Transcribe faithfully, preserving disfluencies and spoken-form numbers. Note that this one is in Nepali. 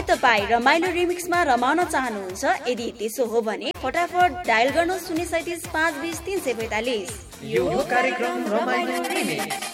के तपाईँ रमाइलो रिमिक्समा रमाउन चाहनुहुन्छ? यदि त्यसो हो भने फटाफट डायल गर्नुहोस् शून्य सैतिस पाँच बिस तीन सय पैँतालिस। यो कार्यक्रम रमाइलो रिमिक्स।